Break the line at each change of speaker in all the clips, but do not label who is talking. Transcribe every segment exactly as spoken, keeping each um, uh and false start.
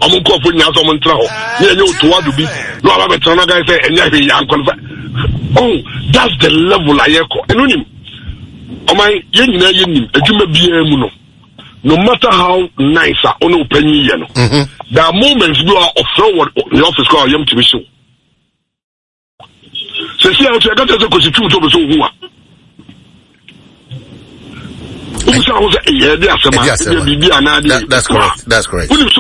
I'm going for Nasa Montrao. Yeah, you to what to be. No, I'm a Tana guy say, and yeah, I'm confirmed. Oh, that's the level I echo. And when him, oh my, yen, yen, a Juma B M. No matter how nice I own opinion, there are moments you are of forward the office call young to be so. So, see, I got as a constitution of so who are.
That, that's correct. That's correct.
But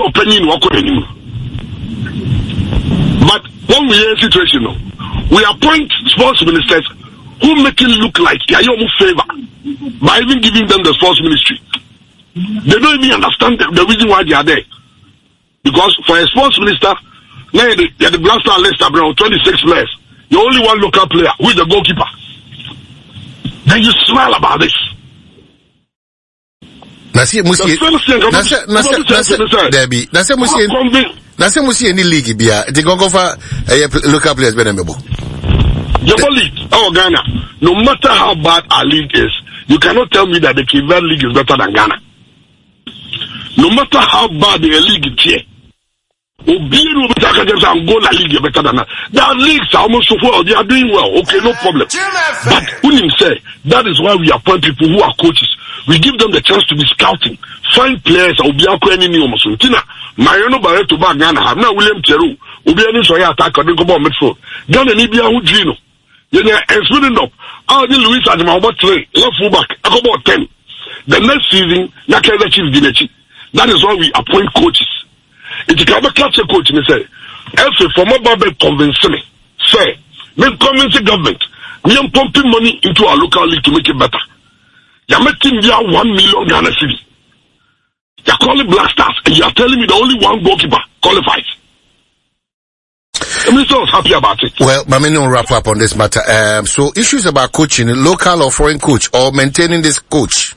when we are in a situation, we appoint sports ministers who make it look like they are your favor by even giving them the sports ministry. They don't even understand the, the reason why they are there. Because for a sports minister, now you are the Black Star list around twenty-six players. You're only one local player who is the goalkeeper. Then you smile about this.
Nasi musi nasi nasi nasi Debbie nasi musi nasi musi any league bia the go for local players be nemebo
your league oh Ghana no matter how bad our league is you cannot tell me that the Kivan league is better than Ghana no matter how bad the league is here Obi no better against Angola league is better than that their leagues are almost so well they are doing well okay no problem but Unim say that is why we appoint people who are coaches. We give them the chance to be scouting, find players. Obiako any new Mosuntina, Mariano Barreto Bagana, have now William Teru, Obiani Soya attack or Dinko Midfield. Ghana Libya Hujino. Yenya and Sweden up. I'll do Luis Adama about three, left fullback, about ten. The next season, Nakeda Chief Dinechi. That is why we appoint coaches. It's a kind of catch a coach, me say. If a former Babel convince me, say, me convince the government, we are pumping money into our local league to make it better. You're making me one million Ghana city. You're calling Black Stars and you're telling me the only one goalkeeper qualifies. I'm so happy about it.
Well, I'm going to wrap up on this matter. Um, so issues about coaching, local or foreign coach, or maintaining this coach?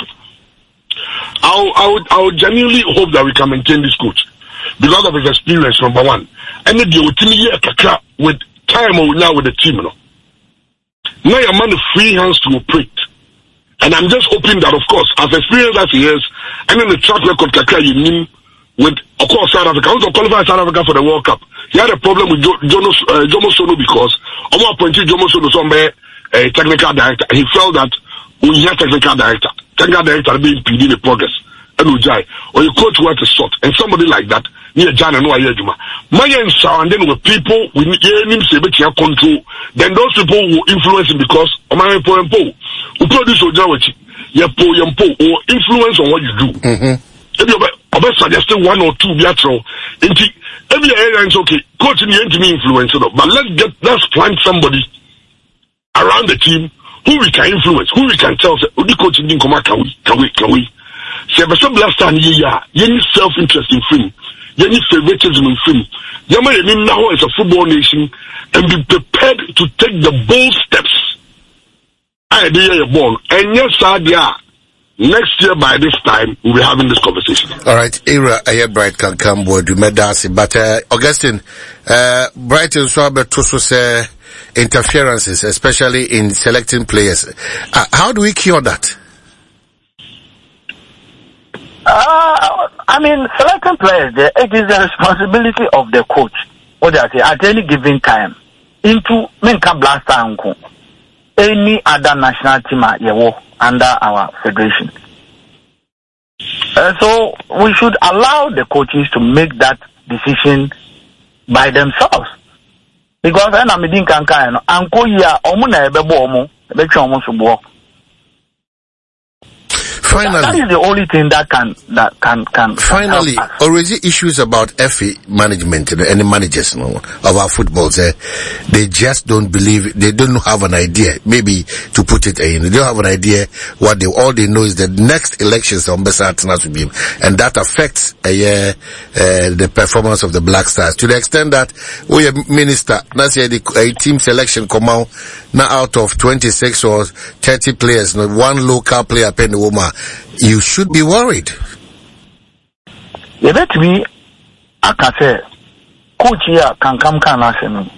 I would, I would genuinely hope that we can maintain this coach because of his experience, number one. And then with time now with the team. No? Now you're man free hands to operate. And I'm just hoping that, of course, as experienced as he is, and in the track record Kaka you mean with, of course, South Africa, also qualified South Africa for the World Cup. He had a problem with jo- Jono, uh, Jomo Sono because I'm appointed Jomo Sono somewhere a technical director. He felt that we had technical director, technical director being P D the progress. And Ujai, or you coach what to sort, and somebody like that, near Jana no Ayajuma. My and then with people with him control, then those people will influence him because of my po and po. Who produce Ojawachi, your po and po, or influence on what you do.
Mm-hmm.
If you're suggesting one or two biatro, every area is okay, coaching the enemy influence, but let's get, let's find somebody around the team who we can influence, who we can tell, who the coaching didn't come out, can we, can we, can we? See, but some last time, yeah, any self-interest in film, any favoritism in film. Yama now is a football nation and be prepared to take the bold steps. I did a ball, and yes, yeah. Next year by this time, we'll be having this conversation.
All right, Era, I Bright can come board, you made but uh, Augustine, uh, Brighton so about to say interferences, especially in selecting players. Uh, how do we cure that?
Uh, I mean, selecting players, it is the responsibility of the coach. What do I say? At any given time, into Menka Blaster Uncle, any other national team at Yewo under our federation. Uh, so we should allow the coaches to make that decision by themselves. Because I am meeting Kanka, Uncle ya omuna ebebo omo, ebecho omo subo.
Finally,
that is the only thing that can that can can.
Finally, can already issues about F A management and any managers you know, of our football. Uh, they just don't believe. They don't have an idea. Maybe to put it in, they don't have an idea. What they all they know is the next elections on Besatna to be, and that affects uh, uh, the performance of the Black Stars to the extent that we oh, minister. That's a uh, team selection come out now out of twenty-six or thirty players, not one local player pen the woman. You should be worried.
You let me, I can say, coach here can come can ask me.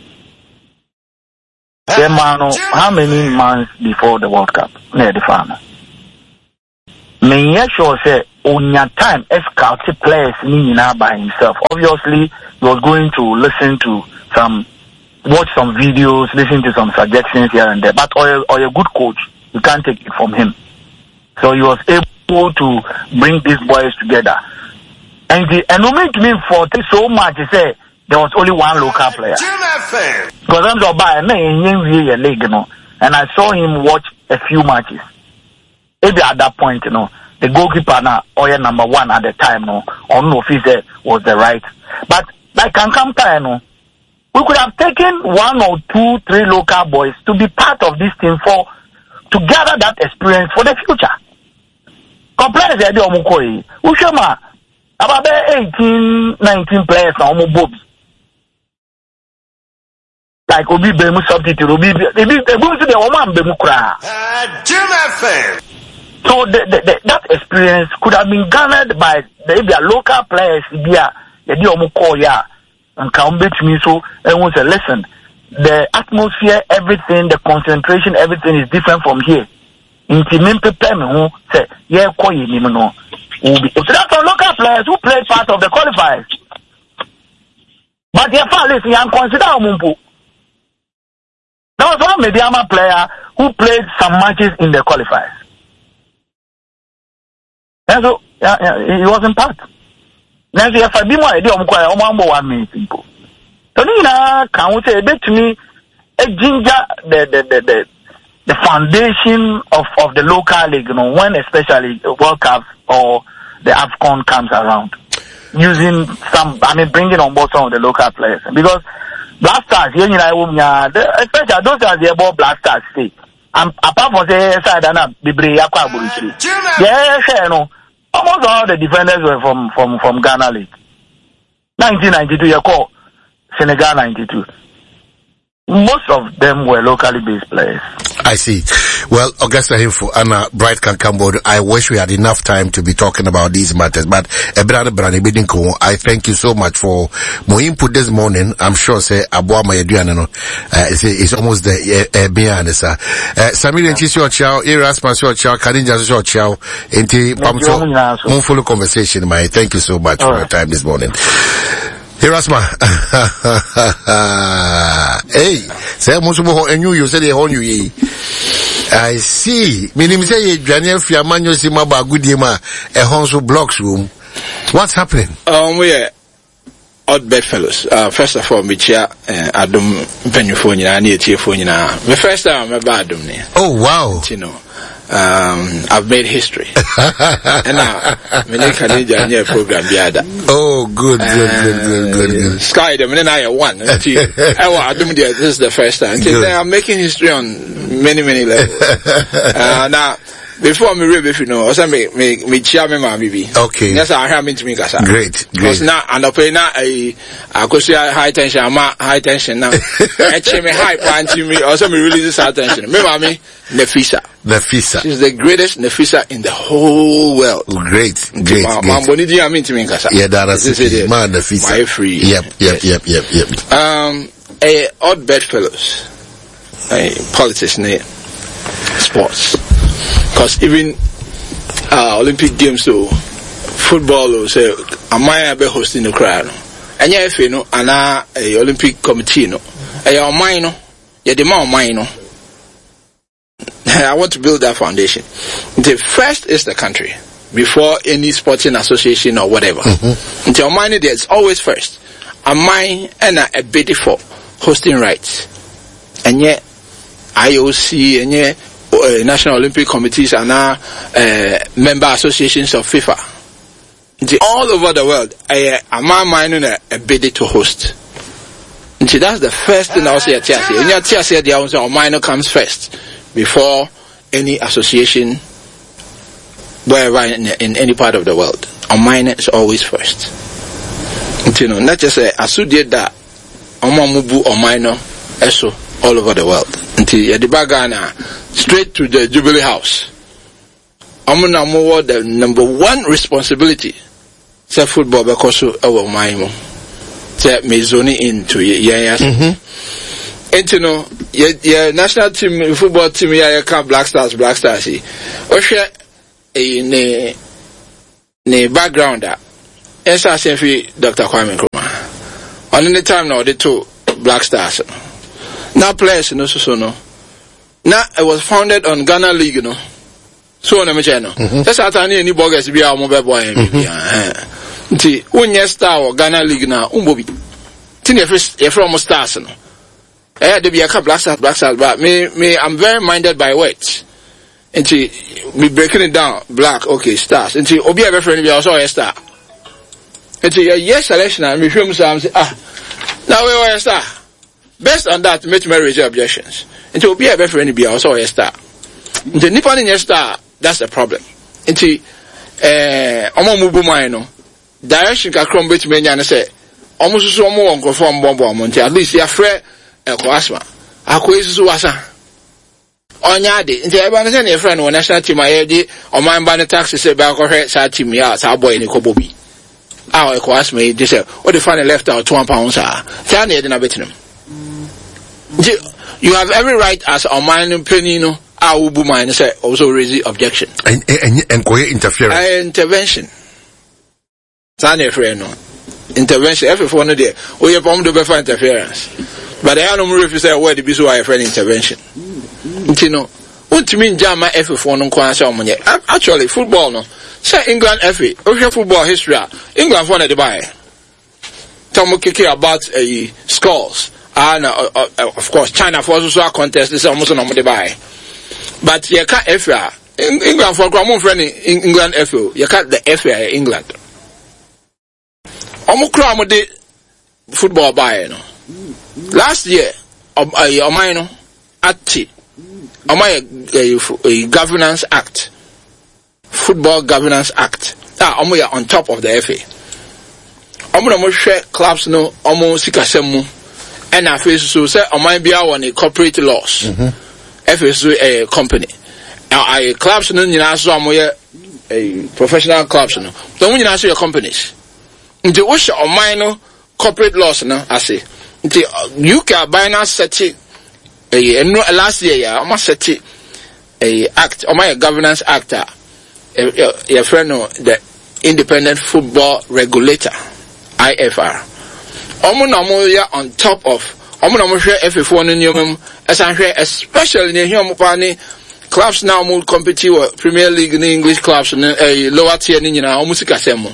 The man, how many months before the World Cup? Near the farmer. me yeah sure say on your time scout players nina by himself. Obviously he was going to listen to some watch some videos, listen to some suggestions here and there, but or, or a good coach, you can't take it from him. So he was able to bring these boys together. And the enrollment to me for so much, he said there was only one local player. Because I'm so bad, league, you know, and I saw him watch a few matches. Maybe at that point, you know, the goalkeeper now, or number one at the time, no, or no, if he said was the right. But like can come time, you know, we could have taken one or two, three local boys to be part of this team for to gather that experience for the future. Complaints they do omukoi. Ushema about eighteen, nineteen players now omubobi. Like Obi Bemu substitute, Obi they be they go to the woman Bemu kra. So the, the, the, that experience could have been garnered by the their local players. There, they do omukoi and come back to me. So everyone say, listen, the atmosphere, everything, the concentration, everything is different from here. Inti men prepare me who say, yeah, koi ni no. So that's some local players who played part of the qualifiers. But their father is young consider Mumpu. There was one Mediama player who played some matches in the qualifiers. And so yeah, yeah, he was in part. Now if I be more idea of one minute people. So Nina can we say a bit to me a ginger the the the the, the foundation of, of the local league, you know, when especially World Cup or the AFCON comes around. Using some I mean bringing on board some of the local players. Because Black Stars, you know, especially those are the above Black Stars say. Um, apart from the side and the Brea Kwaburi. Yeah, you know. Almost all the defenders were from, from, from Ghana League. nineteen ninety-two, you call Senegal ninety-two. Most of them were locally based players.
I see. Well, Augusta Himfo, Anna Bright can come board. I wish we had enough time to be talking about these matters, but I thank you so much for my input this morning. I'm sure say Abua Mayaduano, uh, it's almost the uh, beyond, sir. Samir and Chisio Chow, Erasmus Chow, Kadinja Chow, Inti Pamso, Unfollow conversation, my thank you so much All for right. your time this morning. Erasma. Hey, say Musumo and you, you said they own you. I see. Meaning say Daniel Fiamanyo Simaba Goodima, a Honsu Blocks room. What's happening? Um, we are odd bedfellows. Uh, first of all, Michia, uh, Adam Penufoni, I need Tiafoni. The first time I'm about Adam. Oh, wow. You know. Um, I've made history. And now, many Canadian program biada. Oh, good, good, good, good, good, good. Sky, the minute I won. This is the first time. I'm making history on many, many levels. Uh, now, before me read, if you know, also me me me chia me ma bibi. Okay. Yes, I have to me kasa. Great, great. Because now and open now a I high tension, ama high tension now. Actually, me high panty me also me release high tension. Me mami Nefisa. Nefisa. She's the greatest Nefisa in the whole world. Great, great. Ma boni di ami to me kasa. Yeah, that's it. Ma Nefisa. My free. Yep, yep, yep, yep, yep. Um, a odd bedfellows. A politics ne sports. Because even uh, Olympic Games, so football, or say, am I be hosting the crowd? And yeah, if you know, and a Olympic committee, no, a minor, yeah, the more minor. I want to build that foundation. The first is the country before any sporting association or whatever. Mm-hmm. Until minor, there's always first. A mine and a bid for hosting rights, and yet I O C and yet. Uh, National Olympic Committees are now uh, member associations of FIFA. The, all over the world, I am minding a, a bid to host. And so that's the first thing I'll say at T S A. When you T S A, the also minor comes first before any association wherever in, in any part of the world. A minor is always first. And, you know, not just a asudie that Omamubu or minor, eso all over the world. Until you the straight to the Jubilee House. I'm gonna move the number one responsibility. Say football because our mind. Say me zone into yeah yeah. And you know, yeah, yeah, national team football team yeah, yeah, Black Stars, Black Stars. Oh shit,
in a ne background that esa senfi Doctor Kwame Nkrumah on the time now the two Black Stars now players no so so no now it was founded on Ghana League you know so na me channel that's at any bogus be our mobile boy nti unye star or Ghana League na umbobi tin e from stars no eh dey be a Black Stars Black Stars but me me I'm very minded by words. And she be breaking it down. Black, okay, stars. And she obi a friend be also a star. And she yes selection and me film some say ah now we are a star. Based on that, make me raise objections. And she obi a friend be also a star. And the nippon in a star, that's the problem. And she eh omo mubu man no direction ka krom bet me nya say omo so so omo won ko form bomb bomb at least ya frɛ e ko asma akoyi so wasa onya de nti eba no say na friend won national team aye di o man ba no taxi say ba ko hwe sa team ya sa boy ni ko bobi ah e ko asma e say o the fan left out two pounds ah say na e de na betinum you have every right as a man penny no ah ubu man say also raise objection
and and and ko interference
uh, intervention Sane friend no intervention every for no there o ye pom do be for interference but I no more if you say word be so I friend intervention you know untimi njama every for no kwa say omonye actually football no say England F A o hwe football history England for na dey buy Tom kiki about a uh, scores and uh, uh, uh, of course China for also a contest is almost no dey buy but you can F A England for kwa friend in England F A you can the F A England omo kra mo de football buy no last year um uh, no ati um a governance act football governance act ah um we are on top of the F A um no mo share clubs no um sikasem mu and afi so say um bia won a corporate laws mm-hmm. F A so a company now I clubs no nyina so um a professional clubs no don't nyina so your companies nti wo hye oman no corporate laws no ase nti U K by now set eh no last year ya almost set eh act o my governance act your friend no the Independent Football Regulator I F R omo na mo ya on top of omo na mo hwe F A four no nyomam esan hwe especially ne hwe pa ni clubs now mo compete with Premier League in English clubs no eh lower tier ni nyina omo sika semo.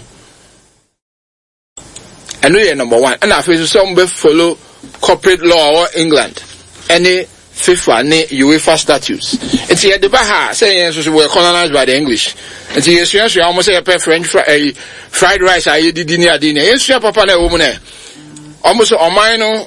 And we are number one. And I feel some be follow corporate law or England. Any FIFA, any UEFA statutes. It's here the Baha saying we were colonized by the English. And yes, yes, we almost say a French fri- fried rice. I did dinner dinner. Yes, your papa na woman. Almost on mine. No,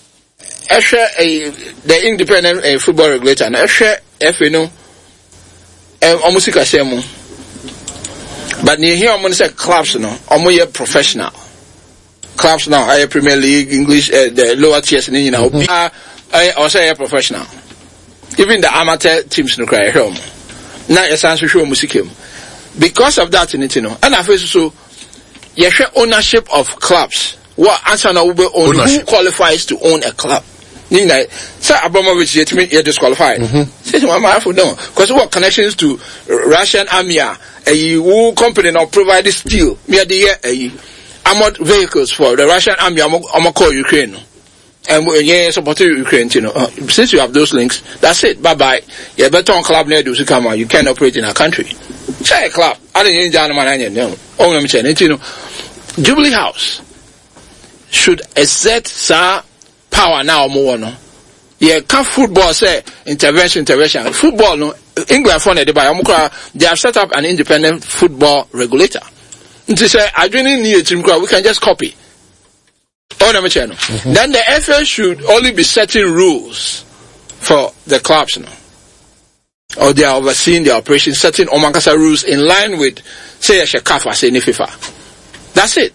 the Independent uh, Football Regulator. And F A no, almost like same. But near here, I'm going to say clubs. No, almost professional. Clubs now, I Premier League, English, uh, the lower tiers, and you know, I also a professional. Even the amateur teams no cry home. Now, essentially, show music. Because of that, you know, and I feel so. You share ownership of clubs. What answer now will own? Who qualifies to own a club? You know, sir Abramovich, you're disqualified. Say, my wife would know because what connections to Russian army? A who company now provide this steel? Me at the year. Armored vehicles for the Russian army. I'm gonna call Ukraine, and yeah, support Ukraine. You know, uh, since you have those links, that's it. Bye bye. Yeah, better on club near do come on. You can't operate in a country. Say a club. I didn't know man. No, oh, let me say it. You know, Jubilee House should exert sa power now more. No, yeah, can football say intervention, intervention. Football no England for the buy. They have set up an independent football regulator. To say, I don't need a team crowd, we can just copy. On the channel. Mm-hmm. Then the F A should only be setting rules for the clubs now. Or they are overseeing the operation, setting Omankasa rules in line with, say, a Shekafa, say, FIFA. That's it.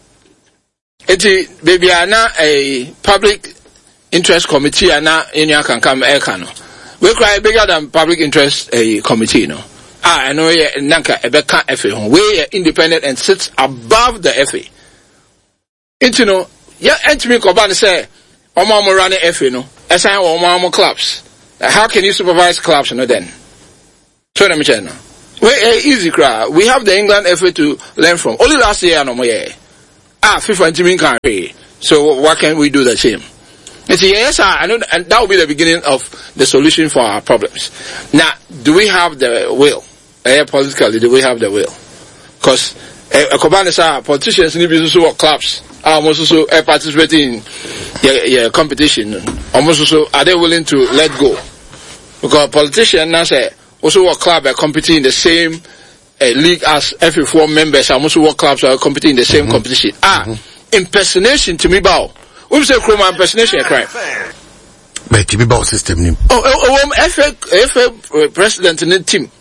It's baby, ana a public interest committee, ana in your can come aircano. We cry bigger than public interest a committee, no. Ah, I know yeah, Nanka Ebeka F A. We are independent and sits above the F A. And you know, yeah, and to me, Koban say, Omamo running F A, no, as I Omamo clubs. How can you supervise clubs, no, then? So, let me tell you, Well, uh, easy cry. We have the England F A to learn from. Only last year, no more. Ah, FIFA and team can't pay. So why can't we do the same? And say, yes, I know, and that will be the beginning of the solution for our problems. Now, do we have the will? Uh, politically, do we have the will? Because uh, uh, politicians need to also clubs. Almost also uh, participating in yeah, yeah, competition. Almost also, are they willing to let go? Because politicians now say, also what club are competing in the same uh, league as F A four members. And also what clubs are competing in the same mm-hmm. competition. Ah, mm-hmm. impersonation to me, bow. We say chroma impersonation a crime.
But to be bow system.
Oh, oh, um, F A, F A president in the team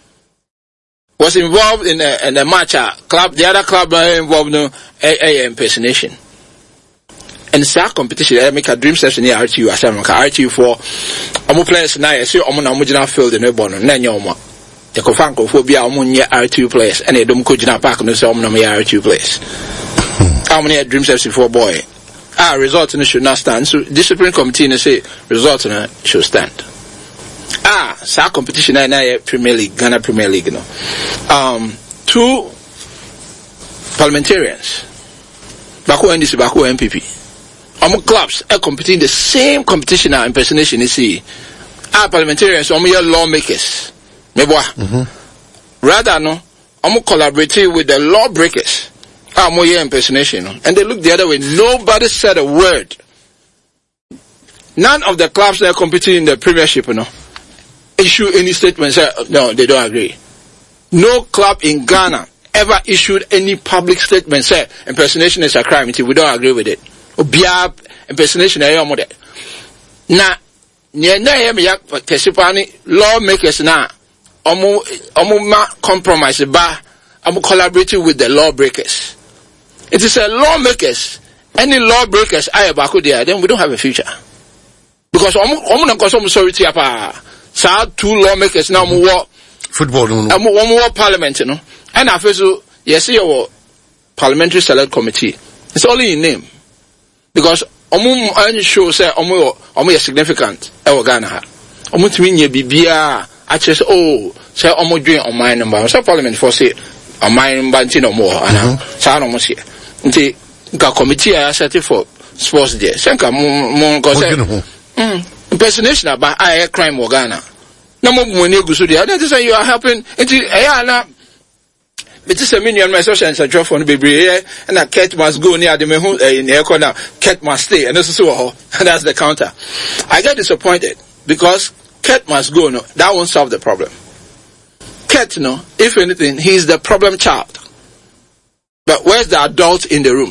was involved in a, in a match. Uh, club, the other club are involved in a, a impersonation. And it's that competition. I make a dream session here. R T U, I say, R T U for omo players now. I see omo na omo jina field in the bono. Nanya omo. The kofanko phobia omo nye R T U players. And they don't go jina park no say omo na me R T U players. How many dream session for boy? Ah, result in should not stand. So discipline committee and say result in should stand. Ah, sa competition na na Premier League, Ghana Premier League no. Um, two parliamentarians. Bako N D C, Bako M P P. Our clubs are competing in the same competition now impersonation you see. Our parliamentarians, our lawmakers. Mm-hmm. Rather no, I'm collaborating with the lawbreakers. Our more impersonation. And they look the other way. Nobody said a word. None of the clubs that are competing in the premiership, you know, issue any statement say no, they don't agree. No club in Ghana ever issued any public statement say impersonation is a crime until we don't agree with it. Obia impersonation ayo mo de na nye na ye me ya tesipani lawmakers na omo omo ma compromise ba omo collaborating with the lawbreakers. It is a lawmakers, any lawbreakers ayo bako there, then we don't have a future, because omo omo na koso mo sorry ti apa sa two lawmakers na omo wo
football no
omo omo wo parliament no, and afeso yes your parliamentary select committee, it's only in name. Because omu any show say omu omu is significant e wo Ghana ha. Omu timi nye bibia a che say oh say omu dwen on my number. So parliament for say on my number nti no more ana. Sa no mo say. Nti nka committee a set for sports there. Say nka mo mo nko say mm impersonation about I crime wo Ghana. Na mo mo ne gusu there. That is say you are helping nti e ya na but this is a million my social and draw for the baby and a cat must go near the mehu in the corner. Cat must stay, and this is so and that's the counter. I get disappointed because cat must go. No, that won't solve the problem. Cat, no, if anything, he's the problem child. But where's the adult in the room?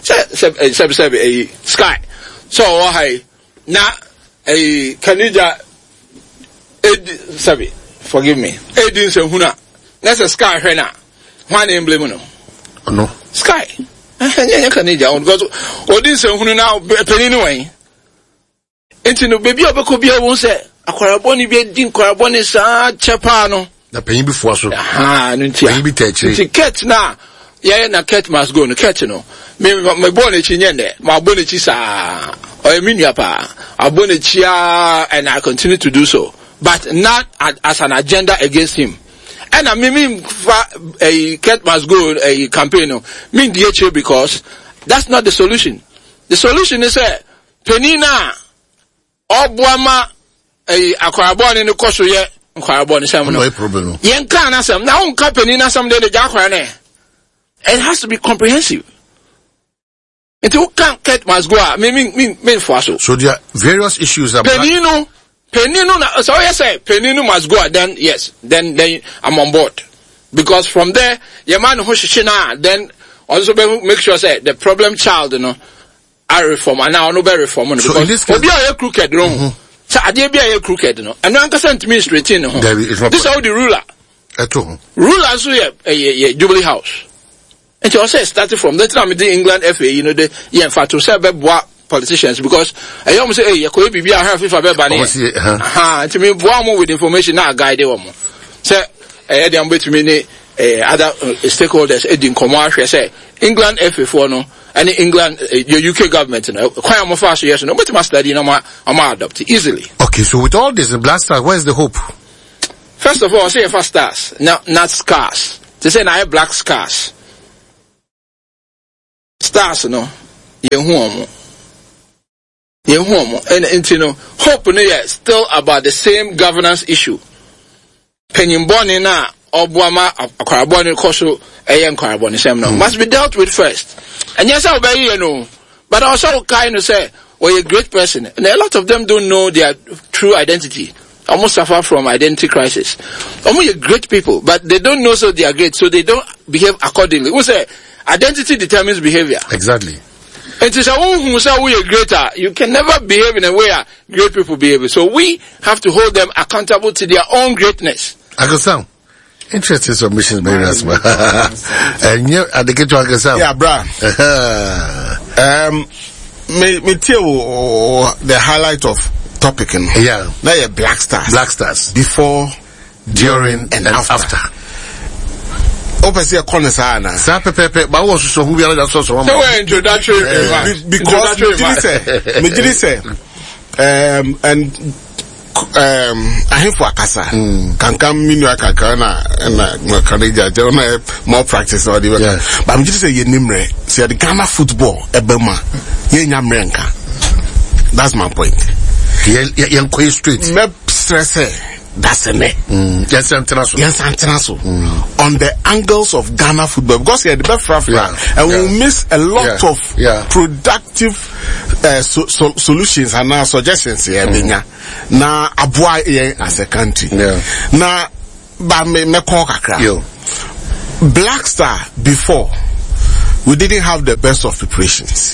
A sky. So I now a Kanija. Sorry, forgive me. Edin Sehuna. That's a sky right now. One name blame no.
Oh no.
Sky. You can need your because or this who now penny way. Enti no baby obeko bia won say akwaraboni bi din kwaraboni sa chepano.
Na penny before so.
Ah, no ntia.
Penny bi teche.
Ticket na yeah na cat must go no cat no. Me me born e chi nyende, ma born e chi sa. O me nua pa. Abon e chi and I continue to do so, but not as an agenda against him. And I mean, a cat must go a campaign. Mean D H A because that's not the solution. The solution is a penina or buama a aquarabon in the course of ye aquarabon is no
problem.
Yen can answer now penina someday the jackrane. It has to be comprehensive. Until can't cat must go out. Mean mean mean for so.
So there are various issues about
penino. Penino, so I say Penino must go. Then yes, then then I'm on board, because from there, your man who shishina, then also make sure say the problem child, you know, I reform and now no be reform.
So
because
in this case,
be a crooked wrong. Mm-hmm. So I did be a crooked, you know, and no one me straight in. This is how the ruler.
At all.
Ruler so yeah, a Jubilee House. And you also started from that time in the England F A, you know, the yeah, for to say what. Politicians, because I almost say, hey, you could be a half if I ever ban it. Ha, to me, one more with information now, guide them. Say, I am with many other stakeholders, in commercial, say, England F A four, no, and England, your U K government, no, quite more fast, yes, no, but my study, no, I'm adopt easily.
Okay, so with all this, the blaster, where's the hope?
First of all, say for stars, not not scars. They say I have black scars. Stars, no. You home. You home. And, and you know, hope no yeah, still about the same governance issue. Penny Bonnie na Obama Akaraboni Koso Ayan Karaboni Semno must be dealt with first. And yes, I'll be you know. But also kind of say, well, you're a great person. And a lot of them don't know their true identity. Almost suffer from identity crisis. Almost you're great people, but they don't know so they are great, so they don't behave accordingly. We say identity determines behavior.
Exactly.
And to say, oh, who say we are greater, you can never behave in a way great people behave. So we have to hold them accountable to their own greatness.
Akosam, interesting submissions, very nice. And you at the get to Akosam.
Yeah, bra. um, me me tell you the highlight of topic. In
yeah.
Now yeah, Black Stars.
Black Stars.
Before,
during, and, and after. after.
Open say a corner sana.
Sa pepe, but was so who we are so so.
So introductory
because me did say, me did say, um, and um, I have for Akasa. Can come minu akaka na na kanija. Jona more practice or the work. But me did say ye nimre. Say the Ghana football ebema ye nyamrenka. That's my point.
Ye ye ye straight.
Me stress. That's a net.
Mm. Yes, international.
Yes, international. Mm. On the angles of Ghana football, because you're the best for Africa, yeah. and yeah. we miss a lot yeah. of yeah. productive uh, so, so, solutions and now suggestions here. Mm. Now, abua here as a country.
Yeah.
Now, but me me call kakra. Black Star before we didn't have the best of preparations.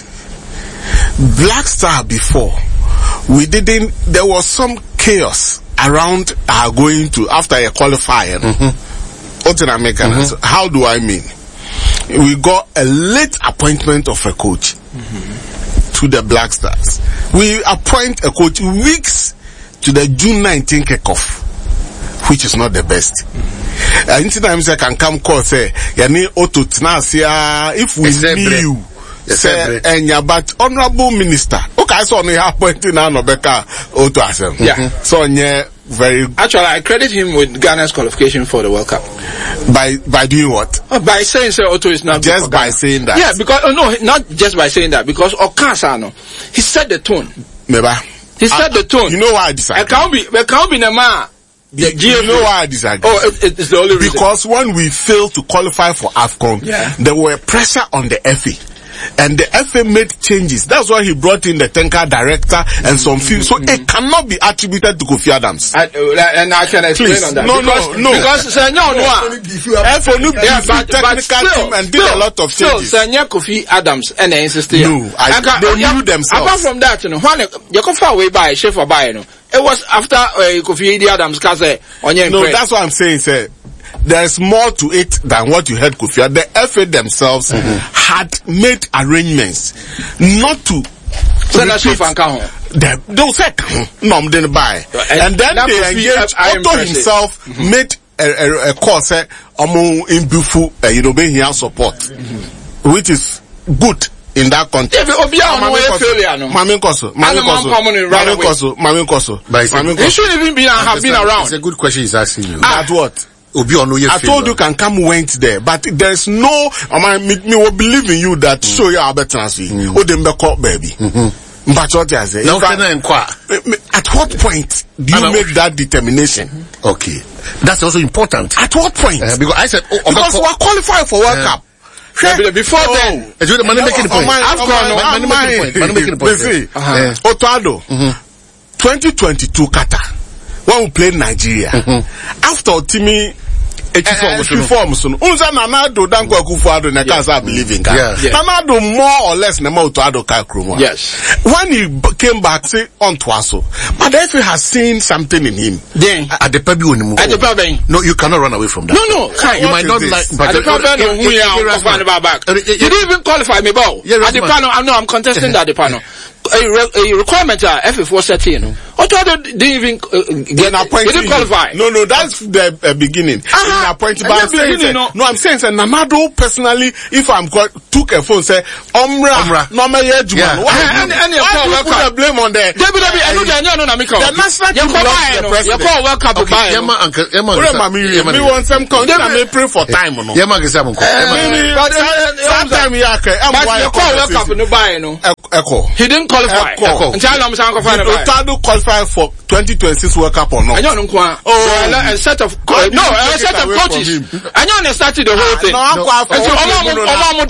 Black Star before we didn't. There was some chaos around are going to after a qualifier. Mm-hmm. Mm-hmm. How do I mean? We got a late appointment of a coach mm-hmm. to the Black Stars. We appoint a coach weeks to the June nineteenth kickoff, which is not the best. And mm-hmm. uh, I can come call say, yani oto tnasia if we knew. Say, and yeah, but honorable minister. Okay, so only appointing now Nobeka Oto Asem. Yeah. So yeah, very.
Actually, I credit him with Ghana's qualification for the World Cup.
By by doing what?
Oh, by saying so Oto is not
just by saying that.
Yeah, because oh no, not just by saying that, because Okasano, he set the tone.
Meba.
He set the tone.
You know why I disagree?
I can't be. I can't be the man.
The you know why I disagree?
Oh, it, it's the only reason.
Because when we failed to qualify for AFCON, yeah. there were pressure on the F A. And the F A made changes. That's why he brought in the tanker director and some few. So mm-hmm. it cannot be attributed to Kofi Adams.
I, uh, and I can explain
Please.
on that.
No,
because,
no, no.
Because uh, no, no.
F A no yeah, but, technical but still, team and did still, a lot of changes.
Still, Sanya Kofi Adams and they insisted.
No, I, I, they uh, knew themselves.
Apart from that, you know, when you go far away by chef or by, you know, it was after uh, Kofi Adams cause uh, on your
No, impress. That's what I'm saying, sir. There's more to it than what you heard, Kofi. The F A themselves mm-hmm. had made arrangements not to the, those no, I'm didn't buy. And, and then they engaged Otto himself mm-hmm. made a, a, a course among in Bufu, uh, you know, being here support, mm-hmm. which is good in that country. Mami Koso, Mami Koso, Mami Koso, Mami Koso, Mami Koso.
You shouldn't even be have been around.
It's a good question he's asking you.
At what? I told you can come went there, but there's no. I mean, me will believe in you that mm. show you our transfer. Oh, them back baby. Mm-hmm. But what I say?
No, can I inquire?
At what point do you make that determination?
Okay, that's also important.
At what point?
Uh, because I said, oh,
because we are qualified for World Cup.
Yeah, before oh. then,
it's the money making point.
Money making point. Money making point. See, Otoado, twenty twenty-two Qatar. When we played Nigeria, mm-hmm. after Timmy. eighty-four Musun. Unza Nanado Danko Kufuado na Kaza believing. Nanado more or less Nemo to Ado Kakruma.
Yes.
When he came back, say on Twaso. But if he has seen something in him.
Then
at the Pebu in
At the Pebu.
No, you cannot run away from that.
No, no.
You might not like
but at the Pebu no we are back. You didn't even qualify me, Bo. At the panel, I know I'm contesting that the panel. a, a requirement uh, F A four set in. Otuado didn't even uh, get
appointed.
He didn't qualify.
No, no, that's the uh, beginning.
Uh-huh.
Appointed, but I'm saying, say, no. no, I'm saying, say, Namado personally, if I'm called, took a phone, say, Omra, no, my yeah, yeah. Why,
and, and, and
why do you put the blame on the,
W W E, I know the
national team lost the president.
You call World Cup,
okay, Yama, Uncle, Yama,
me want some content, I may pray for time, no.
Yama, Yama,
sometime, yeah, okay, I'm
why you call World Cup, no buy, no. Echo. He didn't qualify. Echo. And tell them, I'm qualify.
Otado qualify for twenty twenty-six World Cup or not?
I don't know. Oh, a set of no, a set of coaches. I know they started the whole thing. No, I'm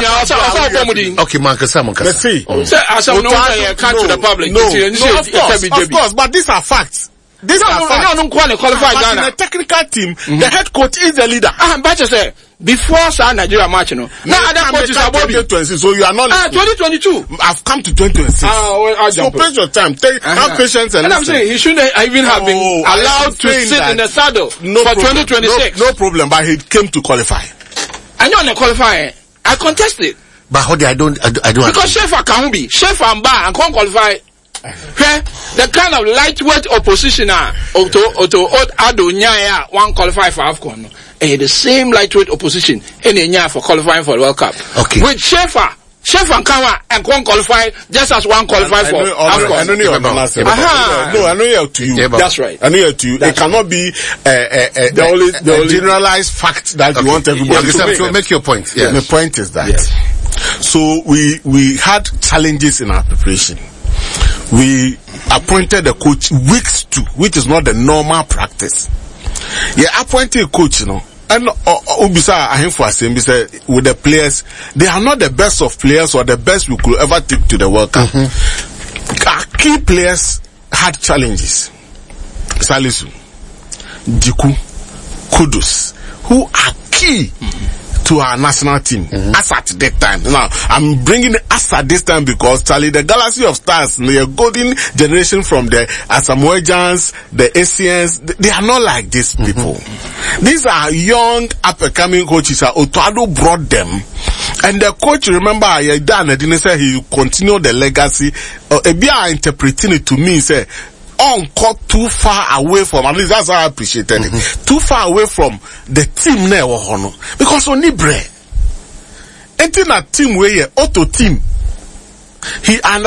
trying.
Okay, Marcus, Simon.
Let's see.
I shall know I can't to the public.
No, of course, of course, but these are facts. These
no,
are
no,
facts.
No, no, qualify, qualify
but in the technical team, mm-hmm. the head coach is the leader.
Ah, but you say before South Nigeria match, you know. Now other coaches are Bobby.
So you are not.
Ah, twenty twenty-two.
I've come to twenty twenty-six. Ah, well, I'll so take your time. Take uh-huh. have patience and.
And I'm saying he shouldn't even have been oh, allowed to sit in the saddle no for twenty twenty-six.
No, no problem, but he came to qualify.
I know on qualify. I contested.
But how do I don't I, I don't
because Shefa can't be Shefa and Bar and can't qualify. Okay? The kind of lightweight opposition are Oto Oto Adonya one qualify for AFCON. And the same lightweight opposition in Enya for qualifying for the World Cup.
Okay.
With Shefa, Shefa and Kawa and one qualify just as one qualify I, for I know, AFCON.
I know you uh-huh. No, I know you to you.
That's right.
I know you to you. It cannot be uh, uh, uh, the only the only generalized fact that okay. you want everybody
yeah,
to make.
So make your point.
Yeah. My point is that yes. So we we had challenges in our preparation. We appointed a coach weeks to, which is not the normal practice. Yeah, appointed a coach, you know, and Ubisa Ahimfo Asembi said with the players, they are not the best of players or the best we could ever take to the World Cup. Mm-hmm. Our key players had challenges. Salisu, Jiku, Kudus, who are key. Mm-hmm. to our national team mm-hmm. as at that time. Now, I'm bringing us at this time because Charlie, the Galaxy of Stars, the golden generation from the Asamoahs, the Asians, they are not like these people. Mm-hmm. These are young, up-and-coming coaches. Otuado brought them. And the coach, remember, I didn't say he continued the legacy. Uh, Ebia interpreting it to me, say, on cut too far away from, at least that's how I appreciated mm-hmm. it. Too far away from the team now, because only bread. Anything a team where auto team, he